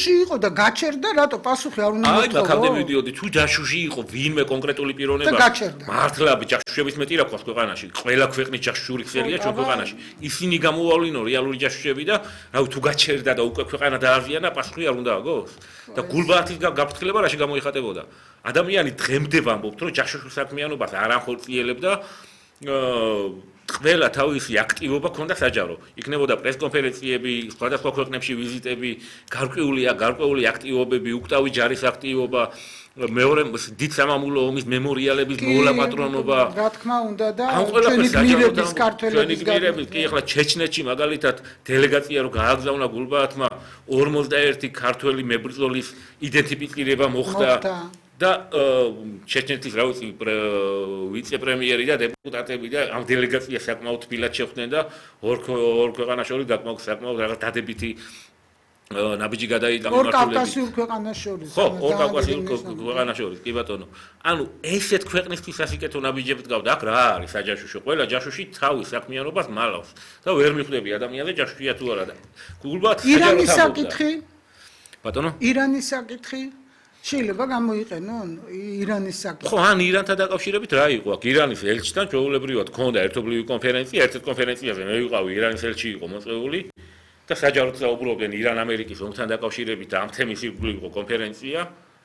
ჯაშუში იყო და გაჩერდა, რატო პასუხი არ უნდა აი, მაგამდე მივიდიოდი, თუ ჯაშუში იყო ვინმე კონკრეტული პიროვნება. მართლა ჯაშუშების მეტი რა ყავს ქვეყანაში. ყველა ქვეყნის ჯაშუშური ხსელია ჩვენ ქვეყანაში. ისინი გამოავლინო რეალური ჯაშუშები და რავი თუ გაჩერდა და უკვე ქვეყანა დააზიანა, პასუხი არ უნდა აგოს. და გულბაათის გაფრთხილება რაში გამოიხატებოდა? ადამიანი დღემდე ვამბობთ, რომ ჯაშუშურ საქმიანობას არ ახორციელებდა ყველა თავისი აქტივობა ქონდა საჯარო. იქნებოდა პრესკონფერენციები, სხვადასხვა ქვეყნებში ვიზიტები, გარკვეული აქტივობები, უკტავი ჯარის აქტივობა, მეორე დიდ სამამულო ომის მემორიალების მოლაპატრონობა. რა თქმა უნდა და ჩვენი გმირების ქართველების კი ახლა ჩეჩნეთში მაგალითად დელეგაცია რო გააგზავნა გულბაათმა 51 ქართველი მებრძოლის იდენტიფიცირება მოხდა. და ჩეჩნეთის რა ვიცი ვიცე-პრემიერი და დეპუტატები და ამ დელეგაციას საკმაოდ თბილად შეხვდნენ და ორ ქვეყანას შორის საკმაოდ რაღაც დადებითი ნაბიჯი გადაიტანა ორ კავკასიურ ქვეყანას შორის. ხო, ორ კავკასიურ ქვეყანას შორის, კი ბატონო. ანუ ესეთ ქვეყნისთვის სასიკეთო ნაბიჯები დგავდა, აქ რა არის საჯაშუშო? ყველა ჯაშუში თავის საქმიანობას მალავს და ვერ მიხვდები ადამიანზე ჯაშუშია თუ არა და გულბათ ირანის საკითხი? ბატონო? ირანის საკითხი? შეიძლება გამოიყენონ ირანის საკითხი. ხო, ან ირანთან დაკავშირებით რა იყო? აქ ირანის ელჩთან ჩვეულებრივად ჰქონდა ერთობლივი კონფერენცია, ერთ-ერთ კონფერენციაზე მე ვიყავი, ირანის ელჩი იყო მოწვეული და საჯაროდ საუბრობდნენ ირან-ამერიკის ომთან დაკავშირებით და ამ თემის ირგვლივ იყო კონფერენცია.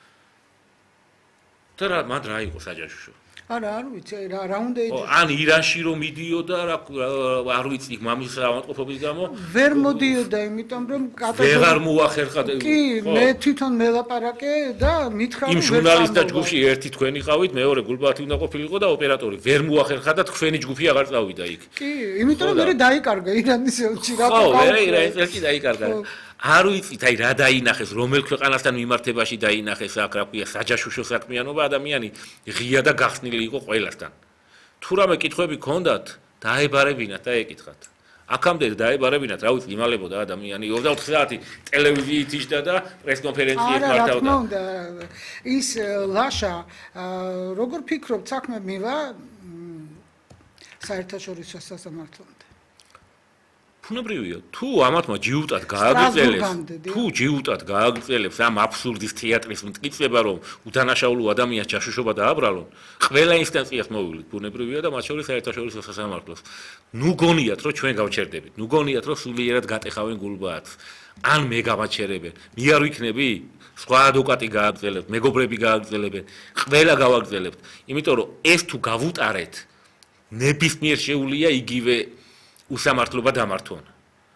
და მან რა იყო საჯაშუშო? არა, არ ვიცი, რა უნდა იდეა. ან ირანში რომ მიდიოდა, არ ვიცი, მამის ავადმყოფობის გამო. ვერ მოდიოდა, იმიტომ რომ ვეღარ მოახერხა. კი, მე თვითონ მელაპარაკე და მითხრა იმ ჟურნალისტთა ჯგუფში ერთი თქვენი ყავით, მეორე გულბაათი უნდა ყოფილიყო და ოპერატორი. ვერ მოახერხა და თქვენი ჯგუფი აღარ წავიდა იქ. კი, იმიტომ რომ მე დაიკარგა ირანის ელჩი, რატო? ხო, ირანის ელჩი დაიკარგა. არ ვიცით, აი რა დაინახეს, რომელ ქვეყანასთან მიმართებაში დაინახეს აქ რა ქვია, საჯაშუშო საქმიანობა, ადამიანი ღია და გახსნილი იყო ყველასთან. თუ რამე კითხვები ქონდათ, დაებარებინათ და ეკითხათ. აქამდე დაებარებინათ, რა ვიცი, იმალებოდა ადამიანი 24 საათი ტელევიზიით იჯდა და პრესკონფერენციებს მართავდა. რა თქმა უნდა, ის ლაშა, როგორ ფიქრობთ, საქმე მივა საერთაშორისო სასამართლომდე? ფუნებრივია, თუ ამათმა ჯიუტად გააგრძელებს ამ აბსურდის თეატრის მტკიცება, რომ უთანაშაულო ადამიანს ჯაშუშობა დააბრალონ, ყველა ინსტანციას მოვივლით ფუნებრივია და მათ შორის საერთაშორისო სასამართლოს. ნუ გონიათ, რომ ჩვენ გავჩერდებით, ნუ გონიათ, რომ სულიერად გატეხავენ გულბაათს. ან მე გავაჩერებენ, მე არ ვიქნები, სხვა ადვოკატი გააგრძელებთ, მეგობრები გააგრძელებენ, ყველა გავაგრძელებთ, იმიტომ რომ ეს თუ გავუტარეთ, ნებისმიერ შეუძლია იგივე უსამართლობა დამართონ.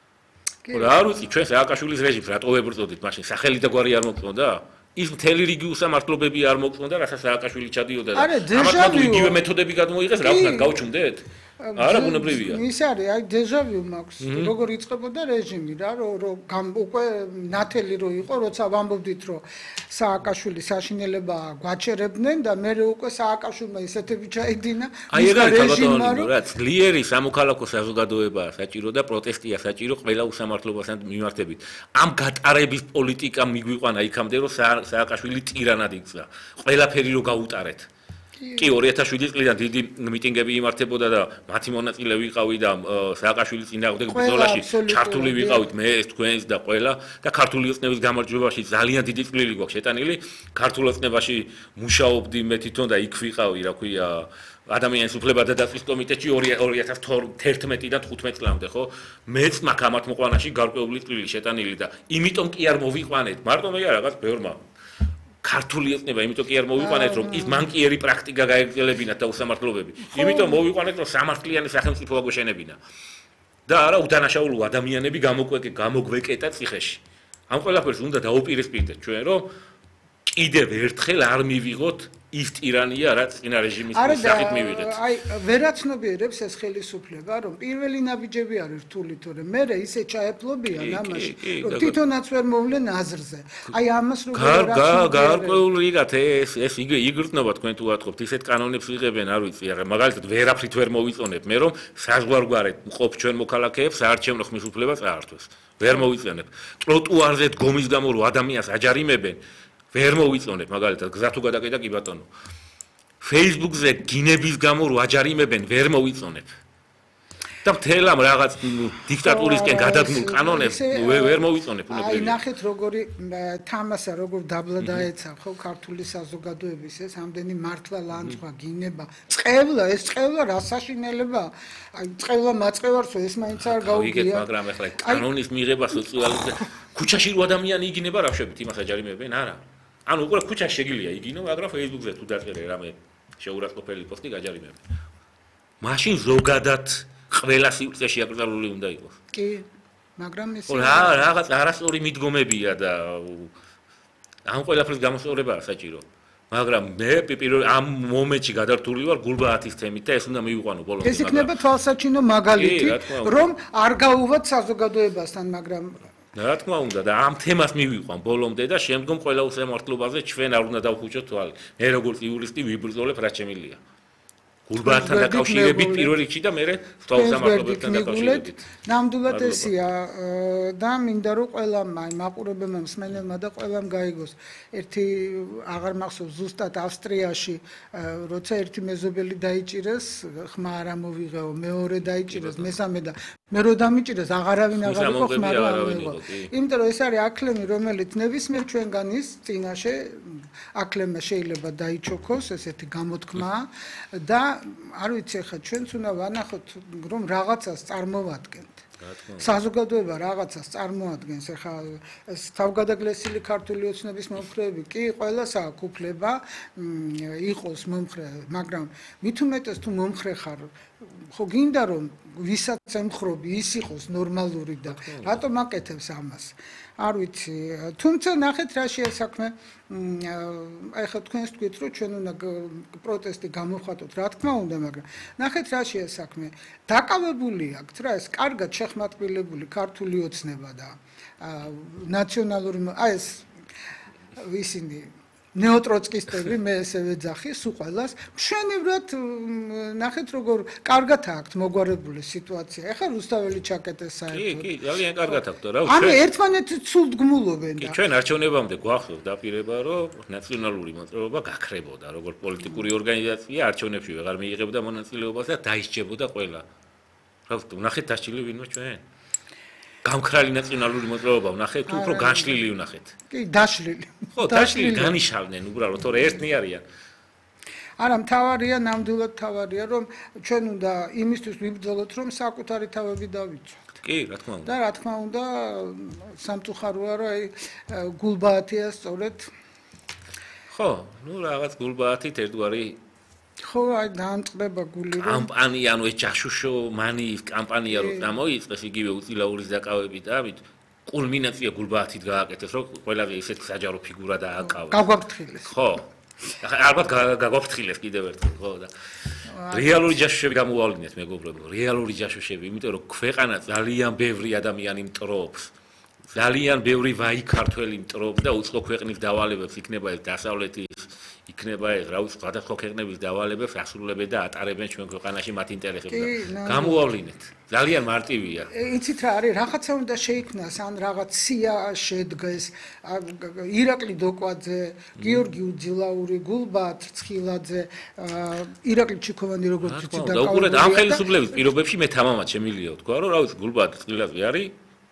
რა არ ვიცი, ჩვენ სააკაშვილის რეჟიმს რატო ვებრძოდით მაშინ? სახელი და გვარი არ მოგწონდა? ის მთელი რიგი უსამართლობები არ მოგწონდა, რასაც სააკაშვილი ჩადიოდა და ამათგან იგივე მეთოდები გადმოიღეს, რა ვქნათ, გავჩუმდეთ? არა, ბუნებრივია. ის არის, აი დეჟავიუ მაქვს, როგორ იწყებოდა რეჟიმი რა, რომ უკვე ნათელი რო იყო, როცა ვამბობდით, რომ სააკაშვილი საშინელება გვაჩერებდნენ და მე უკვე სააკაშვილმა ისეთები ჩაიდინა. აი ეგ არის ბატონო, რა ძლიერი სამოქალაქო საზოგადოებაა საჭირო და პროტესტია საჭირო ყველა უსამართლობასთან მიმართებით. ამ გატარების პოლიტიკა მიგვიყვანა იქამდე, რომ სააკაშვილი ტირანად იქცა. ყველაფერი რო გაუტარეთ. კი 2007 წლიდან დიდი მიტინგები იმართებოდა და მათი მონაწილე ვიყავი და სააკაშვილის წინააღმდეგ ბრძოლაში ჩართული ვიყავით მე ეს თქვენს და ყველა და ქართული ოცნების გამარჯვებაში ძალიან დიდი წვლილი გვაქვს შეტანილი ქართულ ოცნებაში მუშაობდი მე თვითონ და იქ ვიყავი რა ქვია ადამიანის უფლებათა დაცვის კომიტეტში 2011-დან 15 წლამდე ხო მეც მაგ ამათ მოყვანაში გარკვეული წვლილი შეტანილი და იმიტომ კი არ მოვიყვანეთ მარტო მე რაღაც ბევრმა ქართული ოცნება, იმიტომ კი არ მოვიყვანეთ, რომ ის მანკიერი პრაქტიკა გაეგრძელებინათ და უსამართლობები. იმიტომ მოვიყვანეთ, რომ სამართლიანი სახელმწიფო აგვეშენებინა. და არა უდანაშაულო ადამიანები გამოგვეკეტა ციხეში. ამ ყველაფერს უნდა დაუპირისპირდეთ ჩვენ, რომ კიდევ ერთხელ არ მივიღოთ ის ტირანია, რაც წინა რეჟიმის სახით მივიღეთ. აი, ვერაცნობიერებს ეს ხელისუფლება, რომ პირველი ნაბიჯები არის რთული, თორე მე ისე ჩაეფლობიან ამაში, რომ თვითონაც ვერ მოვლენ აზრზე. აი, ამას როგორ გარკვეული რიგათ ეს იგრძნობა თქვენ თუ ატყობთ, ისეთ კანონებს ვიღებენ, არ ვიცი, მაგალითად ვერაფრით ვერ მოვიწონებ, მე რომ საზღვარგარეთ მყოფ ჩვენ მოქალაქეებს საარჩევნო ხმის უფლება წაართვეს. ვერ მოვიწონებ. ტროტუარზე დგომის გამო რომ ადამიანს აჯარიმებენ ვერ მოვიწონებ მაგალითად გზა თუ გადაკეტა კი ბატონო Facebook-ზე გინების გამო რო აჯარიმებენ ვერ მოვიწონებ და მთელამ რაღაც დიქტატურისკენ გადადგმულ კანონებს ვერ მოვიწონებ უნებრივია. აი ნახეთ როგორი თამასა როგორ დაბლა დაეცა ხო ქართული საზოგადოების ეს ამდენი მართლა ლანძღვა გინება წყევლა ეს წყევლა რა საშინელება აი წყევლა მაწყევარსო ეს მაინც არ გაუგია ვიგეთ მაგრამ ახლა კანონის მიღება სოციალიზმზე ქუჩაში რო ადამიანი იგინება რა შეგვით იმას აჯარიმებენ არა ანუ უკვე ქუჩაში შეგიძლია იგინო მაგრამ Facebook-ზე თუ დაწერე რამე შეურაცხყოფელი პოსტი გაჯარიმებენ მაშინ ზოგადად ყველა სივრცეში აკრძალული უნდა იყოს კი მაგრამ ეს რაღაც არასწორი მიდგომებია და ამ ყველაფრის გამოსწორებაა საჭირო მაგრამ მე პირველ ამ მომენტში გადართული ვარ გულბაათის თემით და ეს უნდა მივიყვანო ბოლომდე ეს იქნება თვალსაჩინო მაგალითი რომ არ გაუვათ საზოგადოებასთან მაგრამ რა თქმა უნდა და ამ თემას მივიყვან ბოლომდე და შემდგომ ყველა უსამართლობაზე ჩვენ არ უნდა დავხუჭოთ თვალი მე როგორც იურისტი ვიბრძოლებ რაც შემიძლია გულბაათთან დაკავშირებით პირველ რიგში და მე თვალსამართლობებთან დაკავშირებით ნამდვილად ესია და მინდა რომ ყველამ აი მაყურებელმა მსმენელმა და ყველამ გაიგოს ერთი აღარ მახსოვს ზუსტად ავსტრიაში როცა ერთი მეზობელი დაიჭირეს ხმა არ ამოვიღეო მეორე დაიჭირეს მესამე და მე რო დამიჭირეს აღარავინ აღარ იყო ხმა არ ამოვიღო იმიტომ რომ ეს არის აკლემი რომელიც ნებისმიერ ჩვენგანის წინაშე აკლემა შეიძლება დაიჩოქოს ესეთი გამოთქმაა და არ ვიცი ხა ჩვენც უნდა ვანახოთ რომ რაღაცას წარმოვადგენთ საზოგადოება რაღაცას წარმოადგენს ხა თავგადაგლესილი ქართული ოცნების მომხრეები კი ყველას აქვს უფლება იყოს მომხრე მაგრამ მით უმეტეს თუ მომხრე ხარ ხო გინდა რომ ვისაც ემხრობი ის იყოს ნორმალური და რატომ აკეთებს ამას არ ვიცი თუმცა ნახეთ რა შეასაქმე აი ხა თქვენს თქვით რომ ჩვენ უნდა პროტესტი გამოვხატოთ რა თქმა უნდა მაგრამ ნახეთ რა შეასაქმე დაკავებული აქვთ რა ეს კარგად შეხმატკბილებული ქართული ოცნება და ნაციონალური აი ეს ისინი ნეოტროცკისტები მე ესე ვეძახი სულ ყველას მშვენივრად ნახეთ როგორ კარგად აქვთ მოგვარებული სიტუაცია ეხლა რუსთაველი ჩაკეტეს საერთოდ კი ძალიან კარგად აქვთ რა ანუ ერთმანეთს ცუდგმულობენ და კი ჩვენ არჩევნებამდე გვახსოვს დაპირება რომ ნაციონალური მოძრაობა გაქრებოდა როგორც პოლიტიკური ორგანიზაცია არჩევნებში ვეღარ მიიღებდა მონაწილეობას და დაისჯებოდა ყველა რა ვნახეთ დასჭილი ვინმე ჩვენ გამქრალი ნაციონალური მოძრაობა ვნახეთ თუ უფრო განშლილი ვნახეთ კი დაშლილი ხო დაშლილი განიშალნენ უბრალოდ თორე ერთნი არიან არა მთავარია ნამდვილად მთავარია რომ ჩვენ უნდა იმისთვის ვიბრძოლოთ რომ საკუთარი თავები დავიცვათ კი რა თქმა უნდა და რა თქმა უნდა სამწუხაროა რომ აი გულბაათია სწორედ ხო ნუ რაღაც გულბაათით ერთგვარი ხო აი დაანწყდება გული რომ კამპანია ანუ ეს ჯაშუშო მანიის კამპანია რომ გამოიწყეს იგივე უწილაურის დაკავებით და ამით კულმინაცია გულბაათით გააკეთეს რომ ყველაზე ისეთ საჯარო ფიგურა დააკავეს გაგვაფრთხილეს ხო ალბათ გაგვაფრთხილეს კიდევ ერთხელ ხო და რეალური ჯაშუშები გამოავლინეთ მეგობრებო რეალური ჯაშუშები იმიტომ რომ ქვეყანა ძალიან ბევრი ადამიანი მტრობს ძალიან ბევრი ვაი ქართველი მტრობს და უცხო ქვეყნის დავალებებს იქნება ეს დასავლეთის იქნება ეს რა ვიცი სხვადასხვა ქვეყნების დავალებებს ასრულებენ და ატარებენ ჩვენ ქვეყანაში მათ ინტერესებს და გამოავლინეთ ძალიან მარტივია იცით რა არის რაღაცა უნდა შეიქმნას ან რაღაც სია შედგეს ირაკლი დოკვაძე გიორგი უძილაური გულბაათ ცხილაძე ირაკლი ჩიქოვანი როგორც იცით და უყურეთ ამ ხელისუფლების პირობებში მე თამამად შემიძლია თქვა რომ რა ვიცი გულბაათ ცხილაძე არის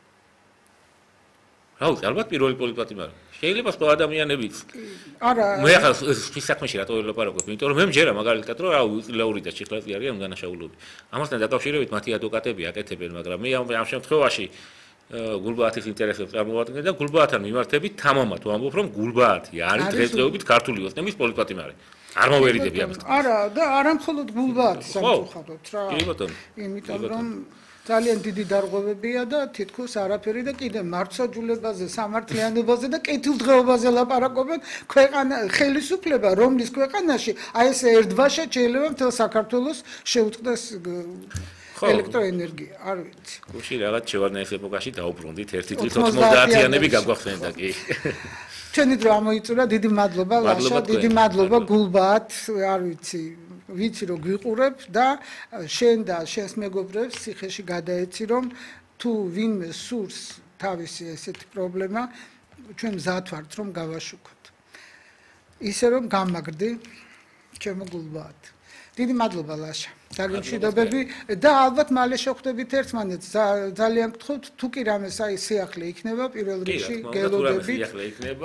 რა ვიცი ალბათ პირველი პოლიტიკატიმ არის შეიძლება სხვა ადამიანებიც არა მე ახლა ის საქმეში რატო ველაპარაკობ იმიტომ რომ მე მჯერა მაგალითად რომ რა უწილაური და ჩიხლაძე არიან დანაშაულები ამასთან დაკავშირებით მათი ადვოკატები აკეთებენ მაგრამ მე ამ შემთხვევაში გულბაათის ინტერესებს წარმოვადგენ და გულბაათთან მიმართებით თამამად ვამბობ რომ გულბაათი არის დღესდღეობით ქართული ოცნების პოლიტიკატიმ არის არ მოვერიდები ამის არა და არა მხოლოდ გულბაათი სამწუხაროდ რა კი ბატონო იმიტომ რომ ძალიან დიდი დარღვევებია და თითქოს არაფერი და კიდე მართლმსაჯულებაზე, სამართლიანობაზე და კეთილდღეობაზე ლაპარაკობენ ქვეყანა ხელისუფლება რომლის ქვეყანაში აი ეს ერთბაშად შეიძლება მთელ საქართველოს შეუწყდეს ელექტროენერგია, არ ვიცი. გუში რაღაც შევარდნაის ეპოქაში დაუბრუნდით ერთი წლის 90-იანები გაგვახსენდა კი. ჩვენი დრო ამოიწურა დიდი მადლობა ლაშა, დიდი მადლობა გულბაათ, არ ვიცი. ვიცი რომ გვიყურებ და შენ და შენს მეგობრებს ციხეში გადაეცი რომ თუ ვინმე სურს თავისი ესეთი პრობლემა ჩვენ მზად ვართ რომ გავაშუქოთ ისე რომ გამაგრდი ჩემო გულბაათ დიდი მადლობა ლაშა. ძალიან მშვიდობები და ალბათ მალე შევხვდებით ერთმანეთს. ძალიან გთხოვთ, თუ კი რამე საი სიახლე იქნება პირველ რიგში გელოდებით.